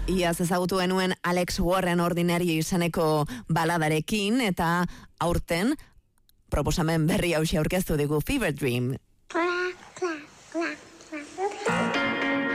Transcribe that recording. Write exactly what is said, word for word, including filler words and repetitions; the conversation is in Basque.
Iaz ezagutu genuen Alex Warren Ordinary izeneko baladarekin, eta aurten proposamen berri hausia aurkeztu digu Fever Dream. Clack, clack, clack.